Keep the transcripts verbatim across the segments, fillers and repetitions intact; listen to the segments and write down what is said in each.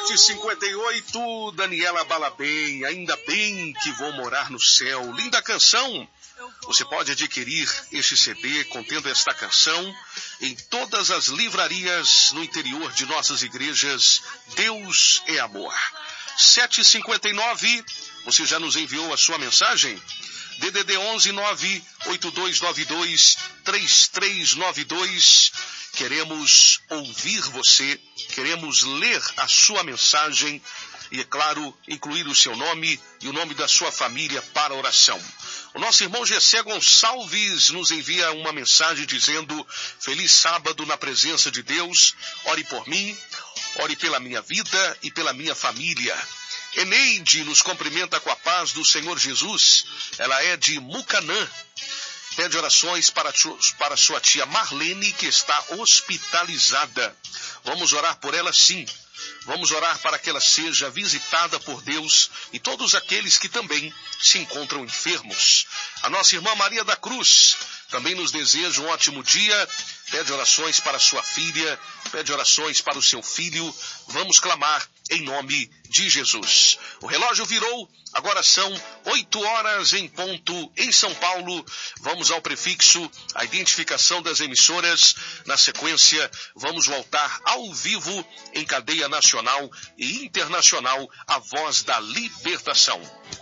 sete e cinquenta e oito, Daniela Balabem, ainda bem que vou morar no céu. Linda canção. Você pode adquirir este C D contendo esta canção em todas as livrarias no interior de nossas igrejas. Deus é amor. sete e cinquenta e nove, você já nos enviou a sua mensagem? D D D onze nove oito dois nove dois três três nove dois. Queremos ouvir você, queremos ler a sua mensagem e, é claro, incluir o seu nome e o nome da sua família para a oração. O nosso irmão Gessé Gonçalves nos envia uma mensagem dizendo: feliz sábado na presença de Deus, ore por mim, ore pela minha vida e pela minha família. Eneide nos cumprimenta com a paz do Senhor Jesus, ela é de Mucanã. Pede orações para, para sua tia Marlene, que está hospitalizada. Vamos orar por ela, sim. Vamos orar para que ela seja visitada por Deus e todos aqueles que também se encontram enfermos. A nossa irmã Maria da Cruz também nos deseja um ótimo dia. Pede orações para sua filha, pede orações para o seu filho. Vamos clamar em nome de Jesus. O relógio virou, agora são oito horas em ponto em São Paulo. Vamos ao prefixo, a identificação das emissoras. Na sequência, vamos voltar ao vivo em cadeia nacional e internacional, a voz da libertação.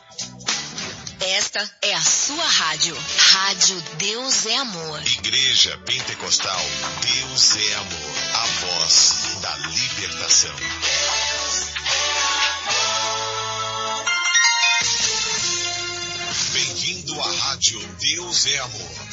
Esta é a sua rádio. Rádio Deus é Amor. Igreja Pentecostal Deus é Amor. A voz da libertação. Bem-vindo à Rádio Deus é Amor.